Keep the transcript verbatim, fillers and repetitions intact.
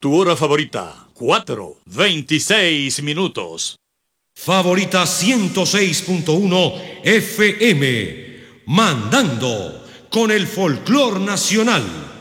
Tu hora favorita, cuatro, veintiséis minutos. Favorita ciento seis punto uno F M, mandando con el folclor nacional.